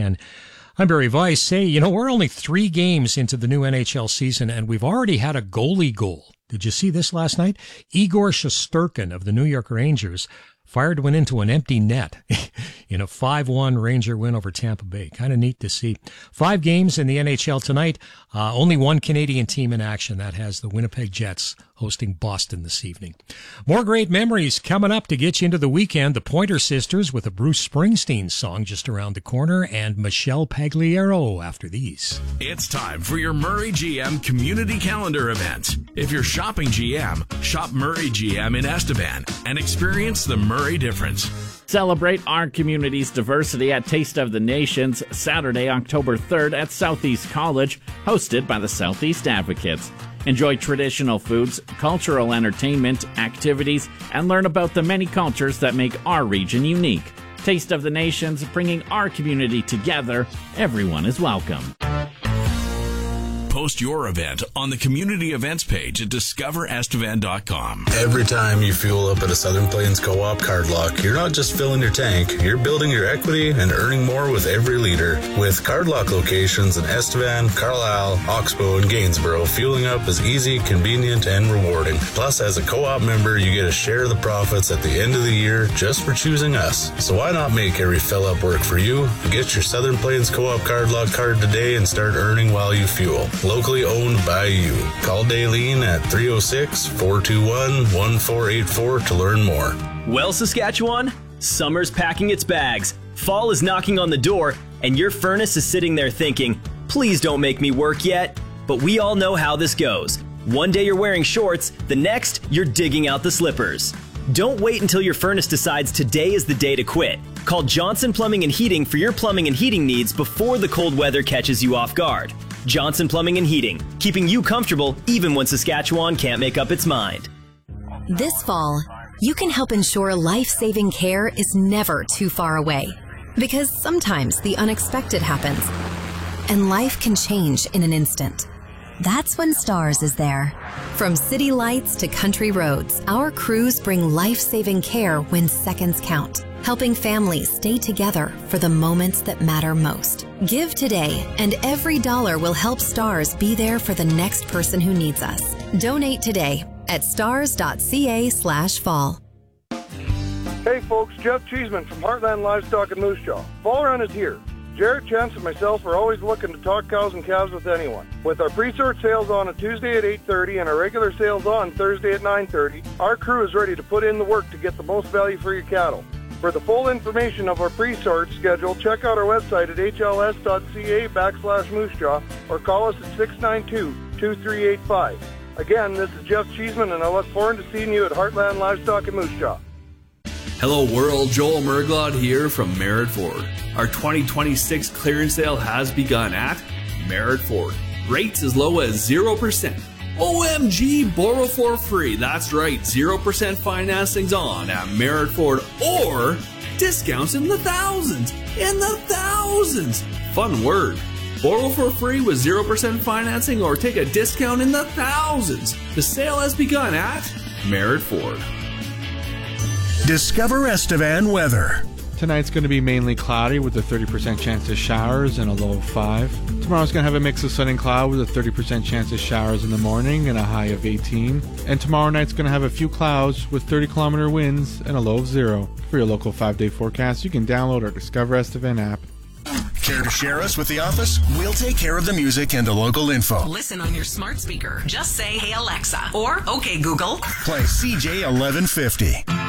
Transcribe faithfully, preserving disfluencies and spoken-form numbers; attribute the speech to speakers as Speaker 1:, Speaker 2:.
Speaker 1: ten. I'm Barry Weiss. Hey, you know, we're only three games into the new N H L season, and we've already had a goalie goal. Did you see this last night? Igor Shesterkin of the New York Rangers fired one into an empty net in a five one Ranger win over Tampa Bay. Kind of neat to see. Five games in the N H L tonight. Uh, only one Canadian team in action. That has the Winnipeg Jets hosting Boston this evening. More great memories coming up to get you into the weekend. The Pointer Sisters with a Bruce Springsteen song just around the corner, and Michelle Pagliaro after these.
Speaker 2: It's time for your Murray G M Community Calendar event. If you're shopping G M, shop Murray G M in Estevan and experience the Murray difference.
Speaker 3: Celebrate our community's diversity at Taste of the Nations, Saturday, October third at Southeast College, hosted by the Southeast Advocates. Enjoy traditional foods, cultural entertainment, activities, and learn about the many cultures that make our region unique. Taste of the Nations, bringing our community together. Everyone is welcome.
Speaker 2: Post your event on the community events page at discover estevan dot com.
Speaker 4: Every time you fuel up at a Southern Plains Co-op card lock, you're not just filling your tank, you're building your equity and earning more with every liter. With card lock locations in Estevan, Carlisle, Oxbow, and Gainsborough, fueling up is easy, convenient, and rewarding. Plus, as a co-op member, you get a share of the profits at the end of the year just for choosing us. So why not make every fill-up work for you? Get your Southern Plains Co-op card lock card today and start earning while you fuel. Locally owned by you. Call Daleen at three oh six, four two one, one four eight four to learn more.
Speaker 5: Well, Saskatchewan, summer's packing its bags, fall is knocking on the door, and your furnace is sitting there thinking, please don't make me work yet. But we all know how this goes. One day you're wearing shorts, the next you're digging out the slippers. Don't wait until your furnace decides today is the day to quit. Call Johnson Plumbing and Heating for your plumbing and heating needs before the cold weather catches you off guard. Johnson Plumbing and Heating, keeping you comfortable even when Saskatchewan can't make up its mind.
Speaker 6: This fall, you can help ensure life-saving care is never too far away. Because sometimes the unexpected happens, and life can change in an instant. That's when STARS is there. From city lights to country roads, our crews bring life-saving care when seconds count, helping families stay together for the moments that matter most. Give today, and every dollar will help STARS be there for the next person who needs us. Donate today at stars.ca slash fall.
Speaker 7: Hey folks, Jeff Cheeseman from Heartland Livestock in Moose Jaw. Fall run is here. Jared, Chance, and myself are always looking to talk cows and calves with anyone. With our pre-sort sales on a Tuesday at eight thirty and our regular sales on Thursday at nine thirty, our crew is ready to put in the work to get the most value for your cattle. For the full information of our pre-sort schedule, check out our website at h l s dot c a backslash moose jaw or call us at six nine two, two three eight five. Again, this is Jeff Cheeseman, and I look forward to seeing you at Heartland Livestock in Moose Jaw.
Speaker 8: Hello world, Joel Merglod here from Merritt Ford. Our twenty twenty-six clearance sale has begun at Merritt Ford. Rates as low as zero percent. O M G, borrow for free. That's right, zero percent financing's on at Merritt Ford, or discounts in the thousands. In the thousands. Fun word. Borrow for free with zero percent financing or take a discount in the thousands. The sale has begun at Merritt Ford.
Speaker 9: Discover Estevan weather.
Speaker 10: Tonight's going to be mainly cloudy with a thirty percent chance of showers and a low of five. Tomorrow's going to have a mix of sun and cloud with a thirty percent chance of showers in the morning and a high of eighteen. And tomorrow night's going to have a few clouds with thirty kilometer winds and a low of zero. For your local five-day forecast, you can download our Discover Estevan app.
Speaker 9: Care to share us with the office? We'll take care of the music and the local info.
Speaker 11: Listen on your smart speaker. Just say, hey Alexa, or okay Google.
Speaker 9: Play C J eleven fifty.